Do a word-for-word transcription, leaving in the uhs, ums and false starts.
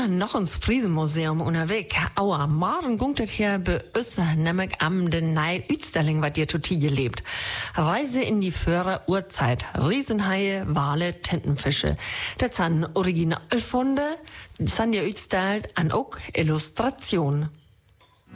sind noch ins Friesenmuseum unterwegs. Aua, morgen gungt es hier bei uns nämlich am den neue Utstellung, was dir total gelebt. Reise in die frühere Urzeit. Riesenhaie, Wale, Tintenfische. Das sind Originalfunde, das sind ja utstellt an auch Illustrationen.